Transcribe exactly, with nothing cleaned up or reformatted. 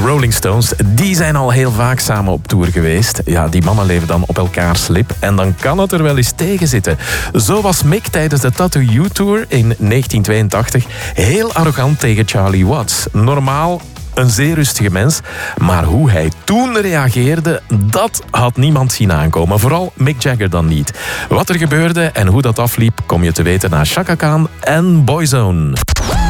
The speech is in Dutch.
Rolling Stones, die zijn al heel vaak samen op tour geweest. Ja, die mannen leven dan op elkaars lip en dan kan het er wel eens tegen zitten. Zo was Mick tijdens de Tattoo You Tour in negentien tweeëntachtig heel arrogant tegen Charlie Watts. Normaal een zeer rustige mens, maar hoe hij toen reageerde, dat had niemand zien aankomen. Vooral Mick Jagger dan niet. Wat er gebeurde en hoe dat afliep, kom je te weten na Chaka Khan en Boyzone.